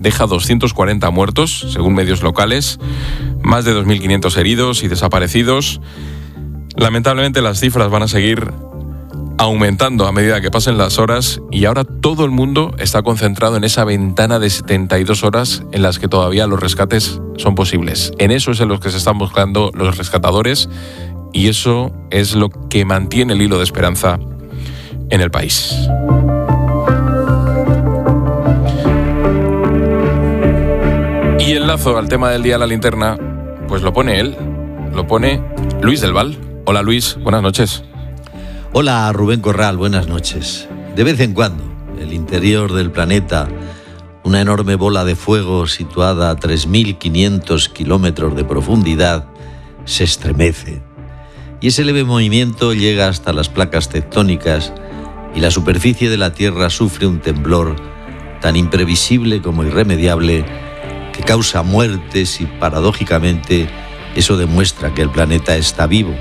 deja 240 muertos, según medios locales, más de 2.500 heridos y desaparecidos. Lamentablemente las cifras van a seguir aumentando a medida que pasen las horas y ahora todo el mundo está concentrado en esa ventana de 72 horas en las que todavía los rescates son posibles. En eso es en lo que se están buscando los rescatadores y eso es lo que mantiene el hilo de esperanza en el país. Y el lazo al tema del día de la linterna, pues lo pone él, lo pone Luis del Val. Hola Luis, buenas noches. Hola Rubén Corral, buenas noches. De vez en cuando, el interior del planeta, una enorme bola de fuego situada a 3.500 kilómetros de profundidad, se estremece. Y ese leve movimiento llega hasta las placas tectónicas y la superficie de la Tierra sufre un temblor tan imprevisible como irremediable que causa muertes y, paradójicamente, eso demuestra que el planeta está vivo.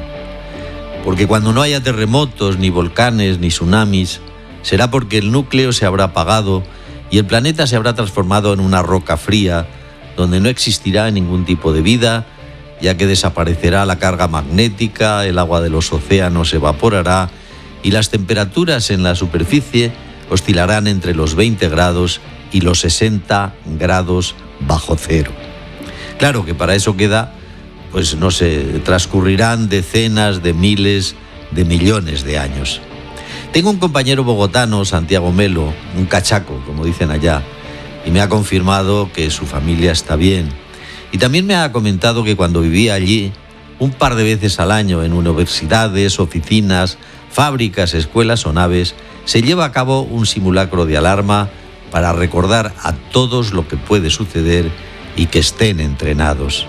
Porque cuando no haya terremotos, ni volcanes, ni tsunamis, será porque el núcleo se habrá apagado y el planeta se habrá transformado en una roca fría, donde no existirá ningún tipo de vida, ya que desaparecerá la carga magnética, el agua de los océanos se evaporará y las temperaturas en la superficie oscilarán entre los 20 grados y los 60 grados bajo cero. Claro que para eso queda, pues no sé, transcurrirán decenas de miles de millones de años. Tengo un compañero bogotano, Santiago Melo, un cachaco, como dicen allá, y me ha confirmado que su familia está bien. Y también me ha comentado que cuando vivía allí, un par de veces al año en universidades, oficinas, fábricas, escuelas o naves, se lleva a cabo un simulacro de alarma para recordar a todos lo que puede suceder y que estén entrenados.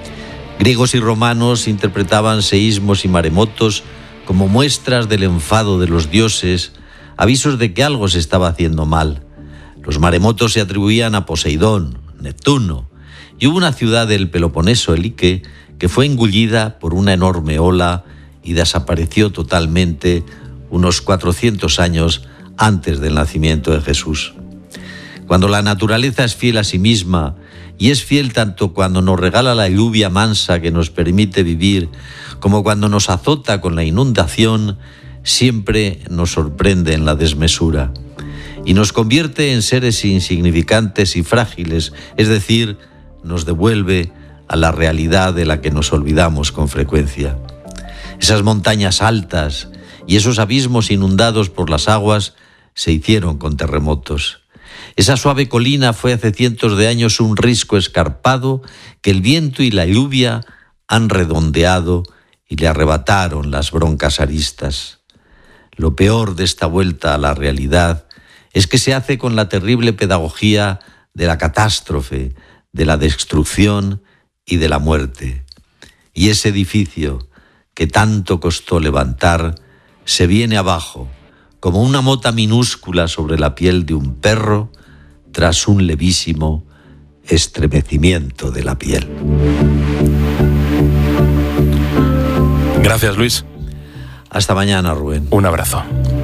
Griegos y romanos interpretaban seísmos y maremotos como muestras del enfado de los dioses, avisos de que algo se estaba haciendo mal. Los maremotos se atribuían a Poseidón, Neptuno, y hubo una ciudad del Peloponeso, Elike, que fue engullida por una enorme ola y desapareció totalmente unos 400 años antes del nacimiento de Jesús. Cuando la naturaleza es fiel a sí misma, y es fiel tanto cuando nos regala la lluvia mansa que nos permite vivir, como cuando nos azota con la inundación, siempre nos sorprende en la desmesura. Y nos convierte en seres insignificantes y frágiles, es decir, nos devuelve a la realidad de la que nos olvidamos con frecuencia. Esas montañas altas y esos abismos inundados por las aguas se hicieron con terremotos. Esa suave colina fue hace cientos de años un risco escarpado que el viento y la lluvia han redondeado y le arrebataron las broncas aristas. Lo peor de esta vuelta a la realidad es que se hace con la terrible pedagogía de la catástrofe, de la destrucción y de la muerte. Y ese edificio que tanto costó levantar se viene abajo como una mota minúscula sobre la piel de un perro tras un levísimo estremecimiento de la piel. Gracias, Luis. Hasta mañana, Rubén. Un abrazo.